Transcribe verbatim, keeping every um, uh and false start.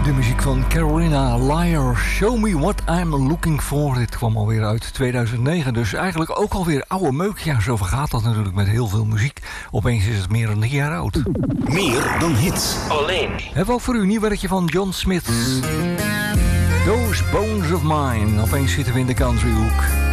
De muziek van Carolina Liar, Show Me What I'm Looking For. Dit kwam alweer uit tweeduizend negen, dus eigenlijk ook alweer oude meuk. Ja, zo gaat dat natuurlijk met heel veel muziek. Opeens is het meer dan een jaar oud. Meer dan hits. Alleen. Hebben we ook voor u een nieuw werkje van John Smith. Those Bones of Mine. Opeens zitten we in de countryhoek.